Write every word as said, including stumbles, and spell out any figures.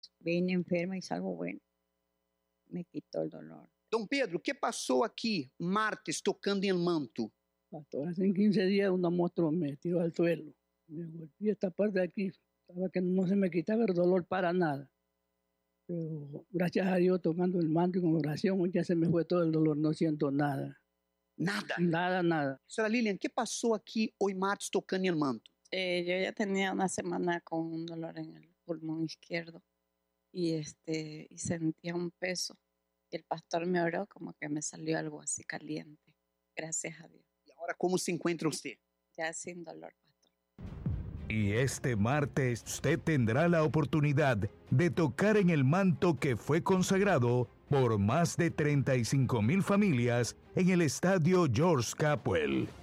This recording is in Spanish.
Vine enferma y salgo bueno. Me quitó el dolor. Dom Pedro, o que passou aqui martes tocando em manto? Pastor, hace quince días una moto me tiró al suelo. Me golpeé esta parte de aquí. Estaba que no se me quitaba el dolor para nada. Pero gracias a Dios, tocando el manto y con oración, ya se me fue todo el dolor. No siento nada. Nada? Nada, nada. Senhora Lilian, o que passou aqui hoje martes tocando em manto? Eh, yo ya tenía una semana con un dolor en el pulmón izquierdo y, este, y sentía un peso. Y el pastor me oró como que me salió algo así caliente. Gracias a Dios. E agora como se encontra você? Ya sin dolor, pastor. Y este martes usted tendrá la oportunidad de tocar en el manto que fue consagrado por más de treinta y cinco mil familias en el estadio George Capwell.